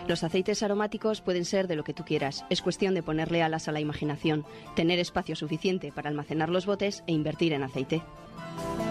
Los aceites aromáticos pueden ser de lo que tú quieras. Es cuestión de ponerle alas a la imaginación, tener espacio suficiente para almacenar los botes e invertir en aceite.